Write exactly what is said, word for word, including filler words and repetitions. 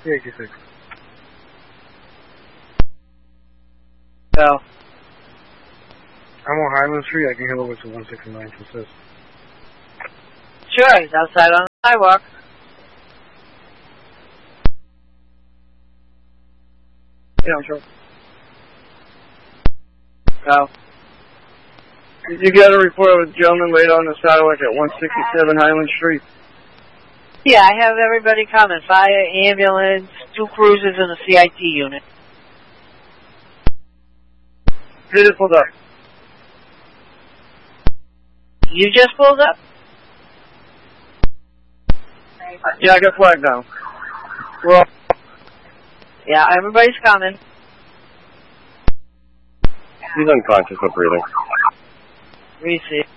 eighty-six. Go. I'm on Highland Street. I can head over to one sixty-nine to assist. Sure, he's outside on the sidewalk. Yeah, I'm sure. Go. Did you get a report of a gentleman laid on the sidewalk at one sixty-seven Highland Street? Yeah, I have everybody coming. Fire, ambulance, two cruisers, and a C I T unit. He just pulled up. You just pulled up? Yeah, I got flagged down. Well, yeah, everybody's coming. He's unconscious, but breathing. Receive.